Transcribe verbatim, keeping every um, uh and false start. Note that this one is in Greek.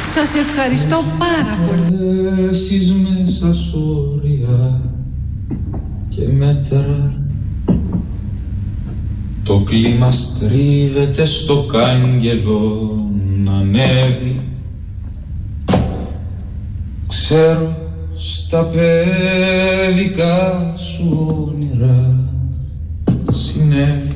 Σας ευχαριστώ πάρα πολύ. Εσείς μέσα σ' όρια και μέτρα, το κλίμα στρίβεται στο κάγκελο να ανέβει. Ξέρω στα παιδικά σου όνειρα συνέβη.